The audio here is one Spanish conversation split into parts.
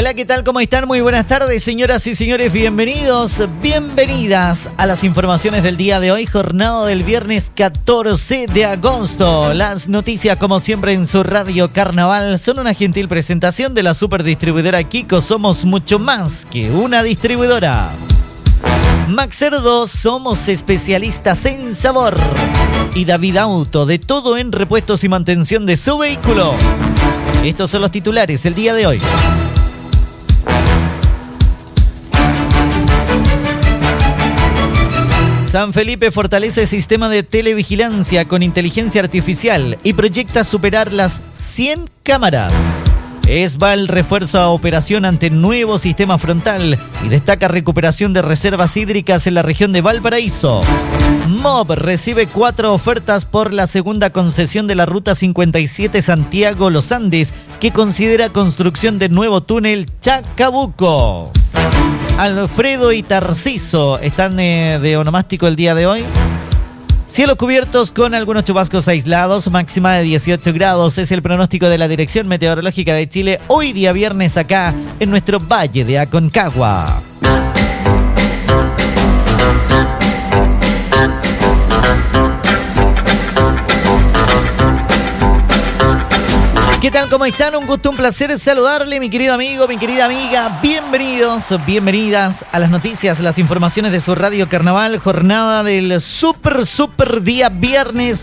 Hola, ¿qué tal? ¿Cómo están? Muy buenas tardes, señoras y señores. Bienvenidos, bienvenidas a las informaciones del día de hoy, jornada del viernes 14 de agosto. Las noticias, como siempre, en su radio Carnaval son una gentil presentación de la superdistribuidora Kiko. Somos mucho más que una distribuidora. Max Cerdo, somos especialistas en sabor. Y David Auto, de todo en repuestos y mantención de su vehículo. Estos son los titulares el día de hoy. San Felipe fortalece el sistema de televigilancia con inteligencia artificial y proyecta superar las 100 cámaras. ESVAL refuerza operación ante nuevo sistema frontal y destaca recuperación de reservas hídricas en la región de Valparaíso. MOB recibe 4 ofertas por la segunda concesión de la Ruta 57 Santiago-Los Andes, que considera construcción de nuevo túnel Chacabuco. Alfredo y Tarciso están de onomástico el día de hoy. Cielos cubiertos con algunos chubascos aislados, máxima de 18 grados. Es el pronóstico de la Dirección Meteorológica de Chile hoy día viernes acá en nuestro Valle de Aconcagua. ¿Qué tal? ¿Cómo están? Un gusto, un placer saludarle, mi querido amigo, mi querida amiga. Bienvenidos, bienvenidas a las noticias, las informaciones de su radio Carnaval, jornada del super día viernes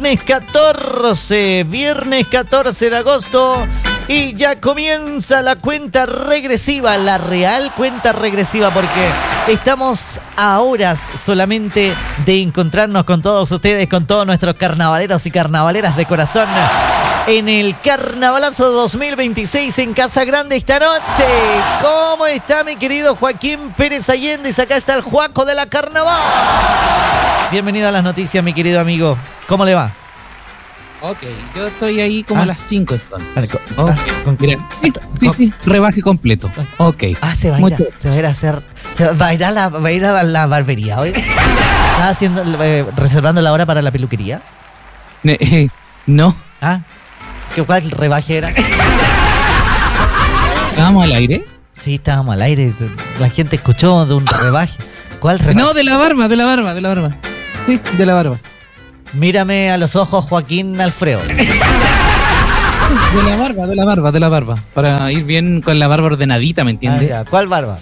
14 de agosto. Y ya comienza la cuenta regresiva, la real cuenta regresiva, porque estamos a horas solamente de encontrarnos con todos ustedes, con todos nuestros carnavaleros y carnavaleras de corazón, en el Carnavalazo 2026 en Casa Grande esta noche. ¿Cómo está mi querido Joaquín Pérez Allende? Acá está el Juaco de la Carnaval. Bienvenido a las noticias, mi querido amigo. ¿Cómo le va? Ok, yo estoy ahí como a las 5 entonces. Mira, sí, rebaje completo. Ok. Se va a ir a la barbería hoy. ¿Está reservando la hora para la peluquería? No. ¿Cuál rebaje era? ¿Estábamos al aire? Sí, estábamos al aire. La gente escuchó de un rebaje. ¿Cuál rebaje? No, de la barba. Sí, de la barba. Mírame a los ojos, Joaquín Alfredo. De la barba. Para ir bien con la barba ordenadita, ¿me entiendes? ¿Cuál barba?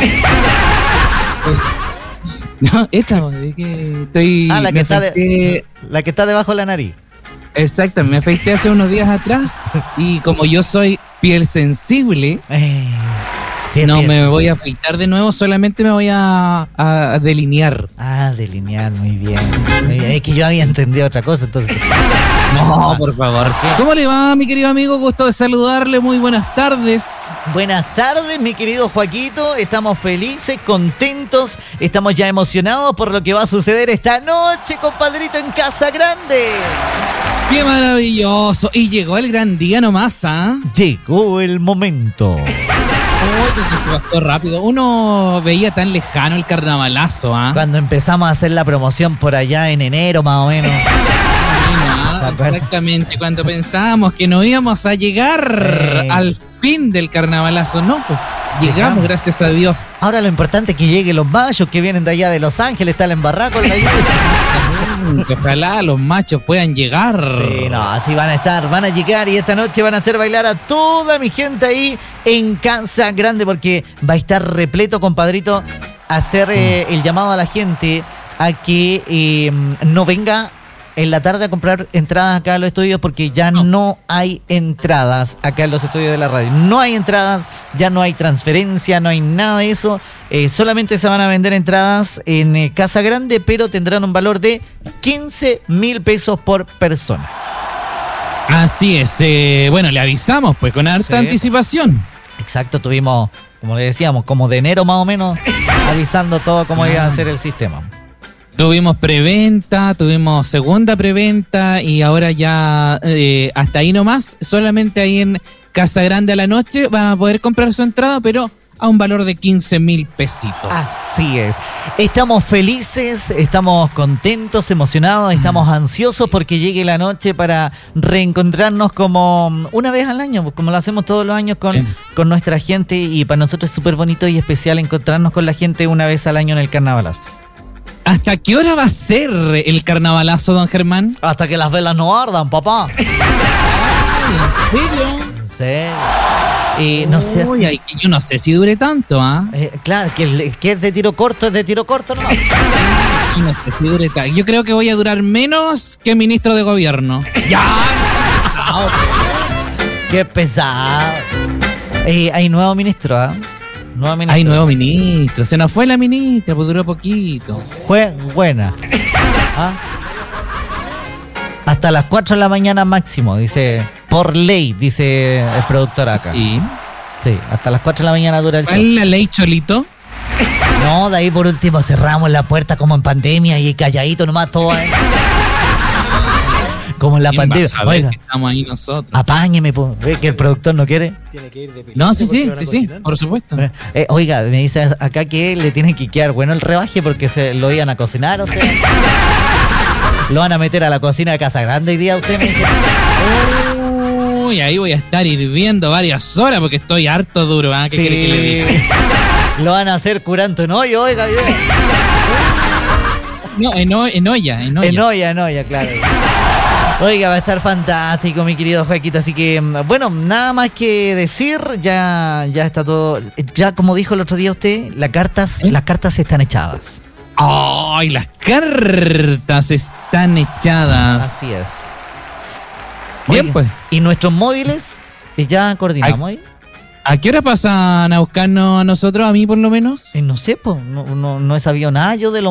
No, esta, que estoy... la que está debajo de la nariz. Exacto, me afeité hace unos días atrás y como yo soy piel sensible, no me voy a afeitar de nuevo, solamente me voy a delinear. Delinear, muy bien. Es que yo había entendido otra cosa, entonces... No, por favor. ¿Cómo le va, mi querido amigo? Gusto de saludarle, muy buenas tardes. Buenas tardes, mi querido Joaquito. Estamos felices, contentos, estamos ya emocionados por lo que va a suceder esta noche, compadrito, en Casa Grande. ¡Qué maravilloso! Y llegó el gran día nomás, Llegó el momento. Oye, que se pasó rápido. Uno veía tan lejano el carnavalazo, Cuando empezamos a hacer la promoción por allá en enero, más o menos. Exactamente, cuando pensábamos que no íbamos a llegar al fin del carnavalazo, no, pues llegamos, gracias a Dios. Ahora lo importante es que lleguen los machos que vienen de allá de Los Ángeles, está el embarrado con la iglesia. Que ojalá los machos puedan llegar. Sí, no, así van a llegar y esta noche van a hacer bailar a toda mi gente ahí en Casa Grande, porque va a estar repleto, compadrito, a hacer el llamado a la gente a que no venga en la tarde a comprar entradas acá a los estudios, porque ya no hay entradas acá en los estudios de la radio. No hay entradas, ya no hay transferencia, no hay nada de eso. Solamente se van a vender entradas en Casa Grande, pero tendrán un valor de 15,000 pesos por persona. Así es. Bueno, le avisamos pues con harta anticipación. Exacto, tuvimos, como le decíamos, como de enero más o menos, avisando todo cómo iba a ser el sistema. Tuvimos preventa, tuvimos segunda preventa y ahora ya hasta ahí nomás, solamente ahí en Casa Grande a la noche van a poder comprar su entrada, pero a un valor de 15.000 pesitos. Así es. Estamos felices, estamos contentos, emocionados, estamos ansiosos porque llegue la noche para reencontrarnos como una vez al año, como lo hacemos todos los años con nuestra gente, y para nosotros es súper bonito y especial encontrarnos con la gente una vez al año en el carnavalazo. ¿Hasta qué hora va a ser el carnavalazo, don Germán? Hasta que las velas no ardan, papá. ¿En serio? ¿En serio? No sé. Uy, yo no sé si dure tanto, ¿ah? Claro, que es de tiro corto, es de tiro corto nomás. No sé si dure tanto. Yo creo que voy a durar menos que ministro de gobierno. ¡Ya! ¡Qué pesado! Hay nuevo ministro, ¿ah? Hay nuevo ministro. Se nos fue la ministra, pues duró poquito. Fue buena. ¿Ah? Hasta las 4 de la mañana máximo, dice, por ley, dice el productor acá. Sí. Sí, hasta las 4 de la mañana dura el show. ¿Cuál es la ley, Cholito? No, de ahí por último cerramos la puerta como en pandemia y calladito nomás todo. Como en la pandemia. Oiga, que estamos ahí nosotros. Apáñeme, ¿ve que el productor no quiere? Tiene que ir de No, sí, por supuesto. Oiga, me dice acá que le tiene que quedar bueno el rebaje porque se lo iban a cocinar a usted. Lo van a meter a la cocina de Casa Grande hoy día, usted me dice. Uy, ahí voy a estar hirviendo varias horas porque estoy harto duro, ¿ah? ¿Qué quiere que le diga? Lo van a hacer curando en hoyo, oiga. No, en olla. En olla, claro. Oiga, va a estar fantástico, mi querido Joaquito. Así que, bueno, nada más que decir. Ya está todo. Ya, como dijo el otro día usted, las cartas están echadas. ¡Ay, las cartas están echadas! Así es. Bien, oiga, pues. ¿Y nuestros móviles? ¿Ya coordinamos ahí? ¿A qué hora pasan a buscarnos a nosotros, a mí por lo menos? No sé, pues. No he sabido nada yo de los